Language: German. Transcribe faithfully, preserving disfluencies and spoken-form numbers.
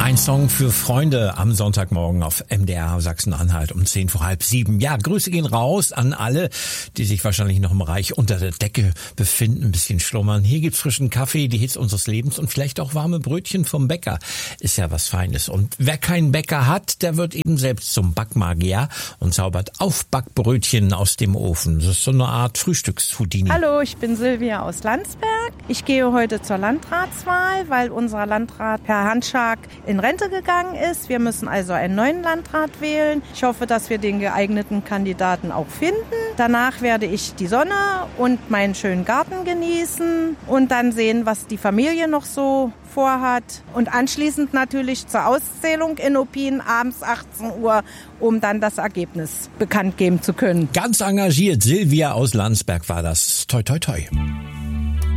Ein Song für Freunde am Sonntagmorgen auf M D R Sachsen-Anhalt um zehn vor halb sieben. Ja, Grüße gehen raus an alle, die sich wahrscheinlich noch im Bereich unter der Decke befinden, ein bisschen schlummern. Hier gibt's frischen Kaffee, die Hits unseres Lebens und vielleicht auch warme Brötchen vom Bäcker. Ist ja was Feines. Und wer keinen Bäcker hat, der wird eben selbst zum Backmagier und zaubert Aufbackbrötchen aus dem Ofen. Das ist so eine Art Frühstücks-Houdini. Hallo, ich bin Silvia aus Landsberg. Ich gehe heute zur Landratswahl, weil unser Landrat Herr Hanschak in Rente gegangen ist. Wir müssen also einen neuen Landrat wählen. Ich hoffe, dass wir den geeigneten Kandidaten auch finden. Danach werde ich die Sonne und meinen schönen Garten genießen und dann sehen, was die Familie noch so vorhat. Und anschließend natürlich zur Auszählung in Opien abends achtzehn Uhr, um dann das Ergebnis bekannt geben zu können. Ganz engagiert, Silvia aus Landsberg war das. Toi, toi, toi.